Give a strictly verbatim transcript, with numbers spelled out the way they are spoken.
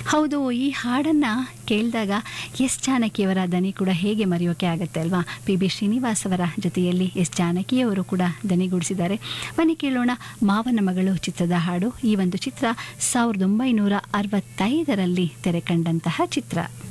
ಹೌದು, ಈ ಹಾಡನ್ನು ಕೇಳಿದಾಗ ಎಸ್ ಜಾನಕಿಯವರ ದನಿ ಕೂಡ ಹೇಗೆ ಮರೆಯೋಕೆ ಆಗುತ್ತೆ ಅಲ್ವಾ. ಪಿ ಬಿ ಶ್ರೀನಿವಾಸ್ ಅವರ ಜೊತೆಯಲ್ಲಿ ಎಸ್ ಜಾನಕಿಯವರು ಕೂಡ ದನಿಗೂಡಿಸಿದ್ದಾರೆ. ಬನ್ನಿ ಕೇಳೋಣ ಮಾವನ ಮಗಳು ಚಿತ್ರದ ಹಾಡು. ಈ ಒಂದು ಚಿತ್ರ ಸಾವಿರದ ಒಂಬೈನೂರ ಅರವತ್ತೈದರಲ್ಲಿ ತೆರೆ ಕಂಡಂತಹ ಚಿತ್ರ.